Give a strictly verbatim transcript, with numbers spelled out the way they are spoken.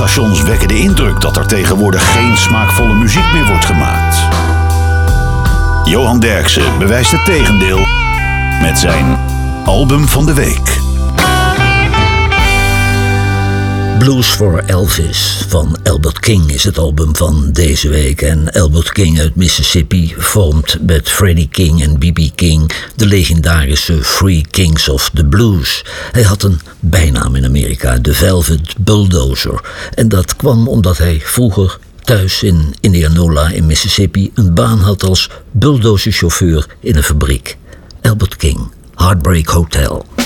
radiostations wekken de indruk dat er tegenwoordig geen smaakvolle muziek meer wordt gemaakt. Johan Derksen bewijst het tegendeel met zijn album van de week. Blues for Elvis van Albert King is het album van deze week. En Albert King uit Mississippi vormt met Freddie King en B B King de legendarische Three Kings of the Blues. Hij had een bijnaam in Amerika, de Velvet Bulldozer. En dat kwam omdat hij vroeger thuis in Indianola in Mississippi een baan had als bulldozerchauffeur in een fabriek. Albert King, Heartbreak Hotel.